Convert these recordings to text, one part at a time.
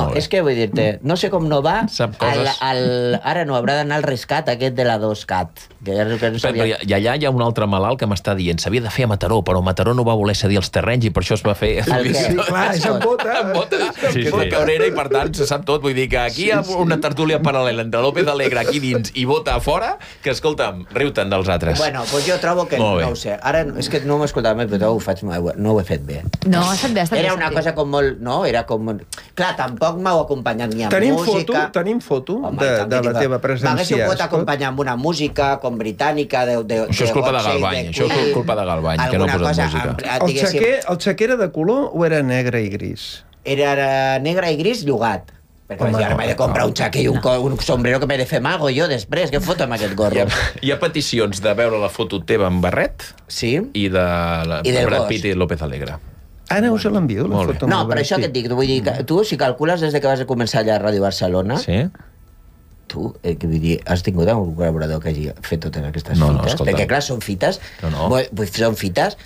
és que vull dir-te, no sé com no va, ara no, haurà d'anar al rescat aquest de la 2CAT. I allà hi ha un altre malalt que m'està dient s'havia de fer a Mataró, però Mataró no va voler cedir els terrenys i per això es va fer... Sí, clar, és en bota. Que és la Cabrera i per tant se sap tot. Vull dir que aquí hi ha una tertúlia paral·lela entre López Alegre aquí dins i Bota a fora, que escolta'm, riu-te'n dels altres. Bueno, doncs jo trobo que no ho sé. Ara és que no m'he escoltat més, però no ho he fet bé. No, ha estat bé. Era una cosa com molt... No, era com... Clar, tampoc m'heu acompanyat ni amb música. Tenim foto de la teva presència. M'haguéssiu pot acompanyar amb una música com britànica de... Això és culpa de Galvany, això és culpa de Galvany, que no ha posat música. El xaquer era de color o era negre i gris? Era negre i gris llogat. Perquè ara m'he de comprar un xaquer i un sombrero que m'he de fer mago jo després. Què foto amb aquest gorro? Hi ha peticions de veure la foto teva amb barret i de Brad Pitt i López Alegre. Ara us l'envio, la foto. No, però això que et dic, vull dir, tu si calcules des que vas començar allà a Ràdio Barcelona, tu, vull dir, has tingut un col·laborador que hagi fet totes aquestes fites? Perquè, clar, són fites, són fites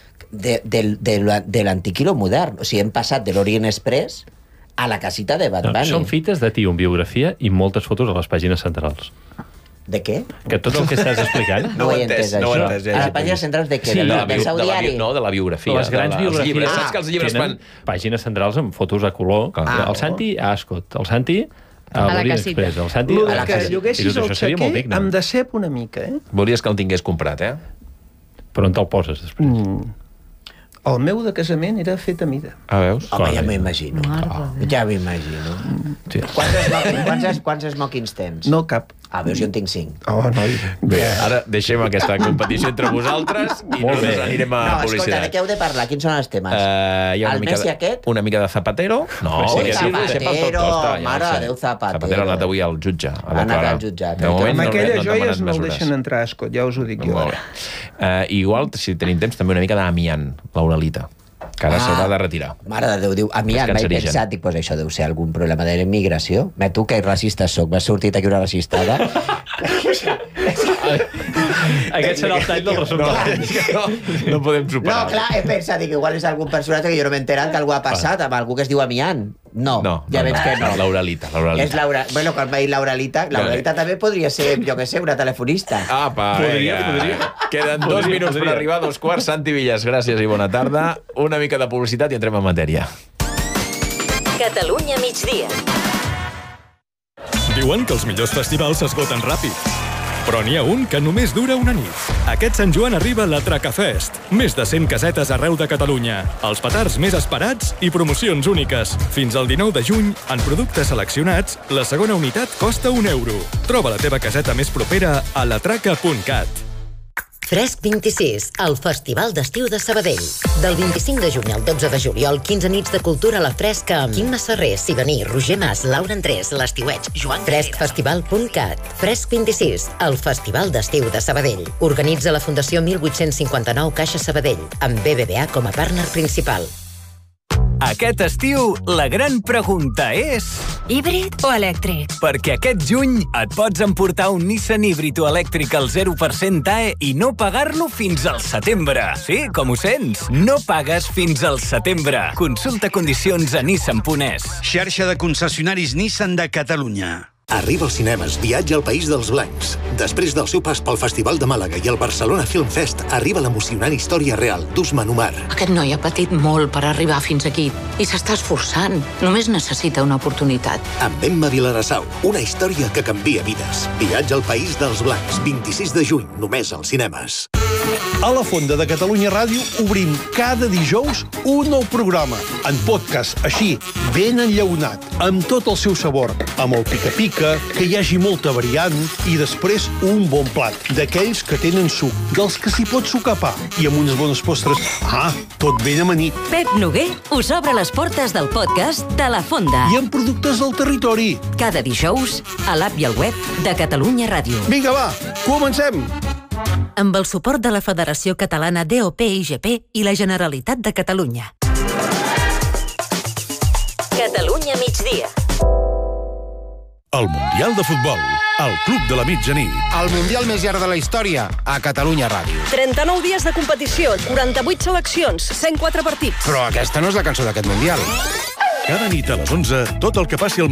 de l'antic i lo modern. O sigui, hem passat de l'Orient Express a la casita de Bad Bunny. Són fites de tio amb biografia i moltes fotos a les pàgines centrals. De què? Que tot el que estàs explicant... No ho he entès, això. A les pàgines centrals de què? Del seu diari? No, de la biografia. Les grans biografies. Saps que els llibres fan... Pàgines centrals amb fotos a color. El Santi a Ascot, el Santi a l'Orient Express, el Santi a la casita. Que lloguessis el xaquer em decep una mica, eh? Volies que el tingués comprat, eh? Però on te'l poses, després? El meu de casament era fet a mida. Veus? Home, ja m'imagino. Ja m'imagino. Quants smokings tens? No cap. Veus, jo en tinc 5. Oh, noi. Bé, ara deixem aquesta competició entre vosaltres i nosaltres anirem a publicitat. No, escolta, de què heu de parlar? Quins són els temes? El Messi aquest? Una mica de Zapatero. No, Zapatero, mare de Déu, Zapatero. Zapatero ha anat avui al jutge. Ha anat al jutjat. Amb aquelles joies no el deixen entrar a Ascot, ja us ho dic jo ara. Igual, si tenim temps, també una mica d'Amiant, l'Auralita, que ara s'haurà de retirar. Mare de Déu, diu, Amiant, m'he pensat, dic, pues això deu ser algun problema de l'immigració. Tu, que racista soc, m'has sortit aquí una racistada. Aquest serà el tall del resultat. No podem superar. No, clar, he pensat, dic, igual és algun personatge que jo no m'he enterat que algú ha passat amb algú que es diu Amiant. No, ja veig que no. L'Auralita. Bueno, quan va dir l'Auralita, l'Auralita també podria ser, jo què sé, una telefonista. Podria. Queden 2 minuts per arribar a 2:15. Santi Villas, gràcies i bona tarda. Una mica de publicitat i entrem en matèria. Catalunya migdia. Diuen que els millors festivals s'esgoten ràpid. Però n'hi ha un que només dura una nit. Aquest Sant Joan arriba la Tracafest. Més de 100 casetes arreu de Catalunya. Els petards més esperats i promocions úniques. Fins al 19 de juny, en productes seleccionats, la segona unitat costa €1. Troba la teva caseta més propera a latraca.cat. Fresc 26, el Festival d'Estiu de Sabadell. Del 25 de juny al 12 de juliol, 15 nits de cultura a la fresca amb Quim Masserrer, Sidoní, Roger Mas, Laura Andrés, l'Estiueig, Joan... Freskfestival.cat. Fresc 26, el Festival d'Estiu de Sabadell. Organitza la Fundació 1859 Caixa Sabadell, amb BBVA com a partner principal. Aquest estiu, la gran pregunta és... Híbrid o elèctric? Perquè aquest juny et pots emportar un Nissan híbrid o elèctric al 0% TAE i no pagar-lo fins al setembre. Sí, com ho sents? No pagues fins al setembre. Consulta condicions a nissan.es. Xarxa de concessionaris Nissan de Catalunya. Arriba als cinemes Viatge al País dels Blancs. Després del seu pas pel Festival de Màlaga i el Barcelona Film Fest, arriba l'emocionant història real d'Usman Umar. Aquest noi ha patit molt per arribar fins aquí i s'està esforçant. Només necessita una oportunitat. Amb Emma Vilarassau, una història que canvia vides. Viatge al País dels Blancs, 26 de juny, només als cinemes. A la Fonda de Catalunya Ràdio obrim cada dijous un nou programa, en podcast, així, ben enllaunat, amb tot el seu sabor, amb el pica-pica, que hi hagi molta variant, i després un bon plat, d'aquells que tenen suc, dels que s'hi pot sucar pa, i amb unes bones postres. Tot ben amanit. Pep Noguer us obre les portes del podcast de La Fonda. I amb productes del territori. Cada dijous, a l'app i al web de Catalunya Ràdio. Vinga, va, comencem! Amb el suport de la Federació Catalana DOP-IGP i la Generalitat de Catalunya. Catalunya migdia. El Mundial de Futbol, al Club de la Mitjanit. El Mundial més llarg de la història, a Catalunya Ràdio. 39 dies de competició, 48 seleccions, 104 partits. Però aquesta no és la cançó d'aquest Mundial. Cada nit a les 11, tot el que passi al